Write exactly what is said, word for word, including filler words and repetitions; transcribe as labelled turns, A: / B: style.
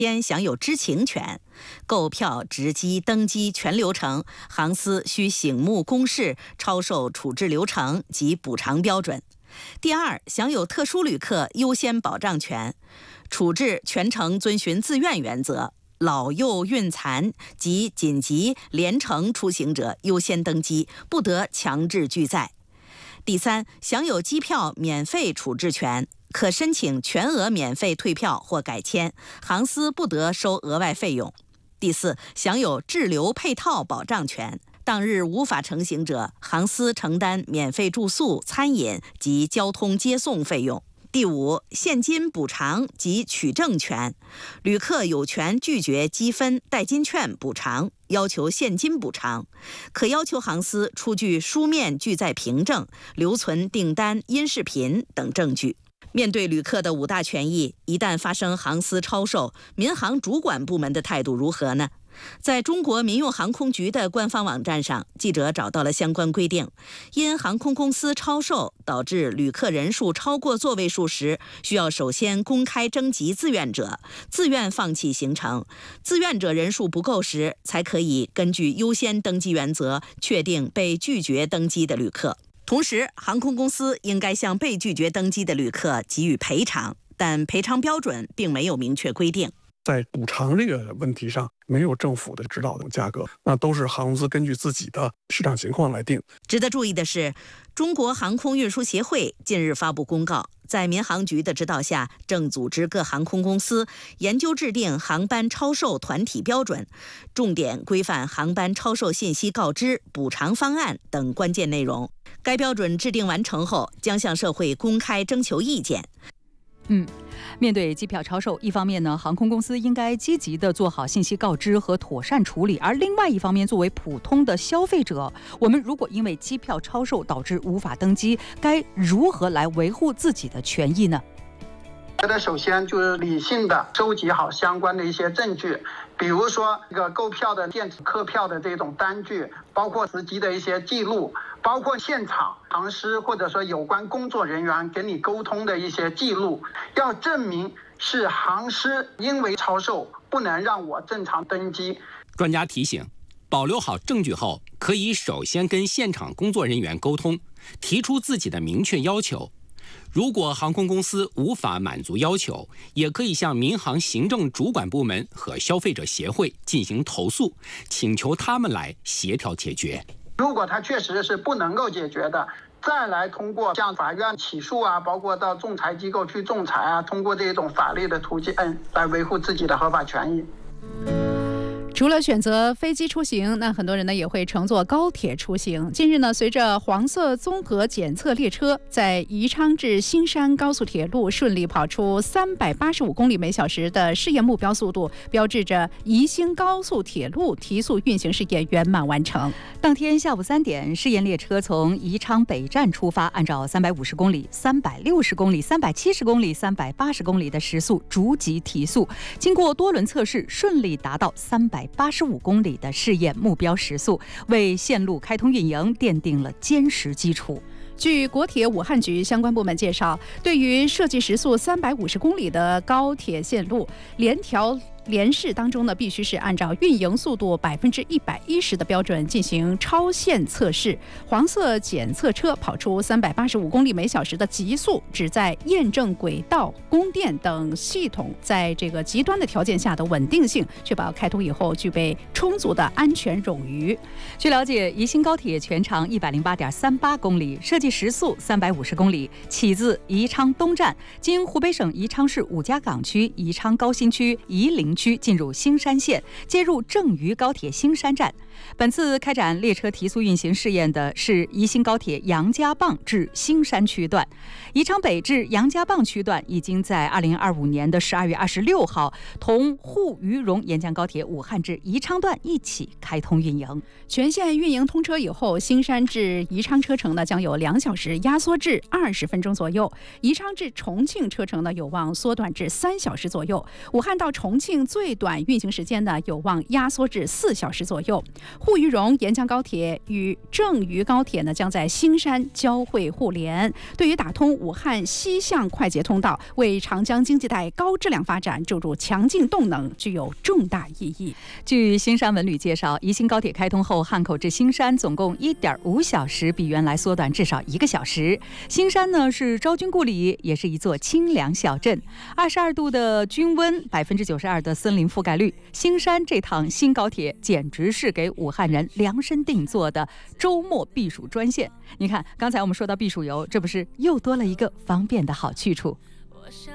A: 先享有知情权，购票、值机、登机全流程，航司需醒目公示超售处置流程及补偿标准。第二，享有特殊旅客优先保障权，处置全程遵循自愿原则，老幼孕残及紧急连程出行者优先登机，不得强制拒载。第三，享有机票免费处置权，可申请全额免费退票或改签，航司不得收额外费用。第四，享有滞留配套保障权，当日无法成行者，航司承担免费住宿、餐饮及交通接送费用。第五，现金补偿及取证权，旅客有权拒绝积分、代金券补偿，要求现金补偿，可要求航司出具书面拒载凭证、留存订单、音视频等证据。面对旅客的五大权益，一旦发生航司超售，民航主管部门的态度如何呢？在中国民用航空局的官方网站上，记者找到了相关规定。因航空公司超售导致旅客人数超过座位数时，需要首先公开征集自愿者，自愿放弃行程。自愿者人数不够时，才可以根据优先登机原则确定被拒绝登机的旅客。同时，航空公司应该向被拒绝登机的旅客给予赔偿，但赔偿标准并没有明确规定。
B: 在补偿这个问题上，没有政府的指导的价格，那都是航空公司根据自己的市场情况来定。
A: 值得注意的是，中国航空运输协会近日发布公告，在民航局的指导下，正组织各航空公司研究制定航班超售团体标准，重点规范航班超售信息告知、补偿方案等关键内容。该标准制定完成后，将向社会公开征求意见。
C: 嗯，面对机票超售，一方面呢，航空公司应该积极的做好信息告知和妥善处理；而另外一方面，作为普通的消费者，我们如果因为机票超售导致无法登机，该如何来维护自己的权益呢？
D: 觉得首先就是理性的收集好相关的一些证据，比如说这个购票的电子客票的这种单据，包括实际的一些记录，包括现场航司或者说有关工作人员跟你沟通的一些记录，要证明是航司因为超售不能让我正常登机。
E: 专家提醒，保留好证据后，可以首先跟现场工作人员沟通，提出自己的明确要求。如果航空公司无法满足要求，也可以向民航行政主管部门和消费者协会进行投诉，请求他们来协调解决。
D: 如果它确实是不能够解决的，再来通过向法院起诉啊，包括到仲裁机构去仲裁啊，通过这种法律的途径来维护自己的合法权益。
F: 除了选择飞机出行，那很多人呢也会乘坐高铁出行。近日呢，随着黄色综合检测列车在宜昌至新山高速铁路顺利跑出三百八十五公里每小时的试验目标速度，标志着宜兴高速铁路提速运行试验圆满完成。
C: 当天下午三点，试验列车从宜昌北站出发，按照三百五十公里、三百六十公里、三百七十公里、三百八十公里的时速逐级提速，经过多轮测试，顺利达到三百八十五公里的试验目标时速，为线路开通运营奠定了坚实基础。
F: 据国铁武汉局相关部门介绍，对于设计时速三百五十公里的高铁线路，联调联试当中呢，必须是按照运营速度百分之一百一十的标准进行超限测试。黄色检测车跑出三百八十五公里每小时的极速，旨在验证轨道、供电等系统在这个极端的条件下的稳定性，确保开通以后具备充足的安全冗余。
C: 据了解，宜兴高铁全长一百零八点三八公里，设计时速三百五十公里，起自宜昌东站，经湖北省宜昌市五家港区、宜昌高新区、夷陵区进入兴山县，接入郑渝高铁兴山站。本次开展列车提速运行试验的是宜兴高铁杨家浜至兴山区段，宜昌北至杨家浜区段已经在二零二五年的十二月二十六号同沪渝蓉沿江高铁武汉至宜昌段一起开通运营。
F: 全线运营通车以后，兴山至宜昌车程呢将有两小时压缩至二十分钟左右，宜昌至重庆车程呢有望缩短至三小时左右，武汉到重庆最短运行时间呢有望压缩至四小时左右。 沪渝蓉沿江高铁与郑渝高铁呢将在新山交汇互联，对于打通武汉西向快捷通道，为长江经济带高质量发展注入强劲动能，具有重大意义。
C: 据新山文旅介绍，宜兴高铁开通后，汉口至新山总共一点五小时，比原来缩短至少一个小时。新山呢是昭君故里，也是一座清凉小镇，二十二度的均温，百分之九十二的森林覆盖率。新山这趟新高铁简直是给武汉人量身定做的周末避暑专线。你看，刚才我们说到避暑游，这不是又多了一个方便的好去处。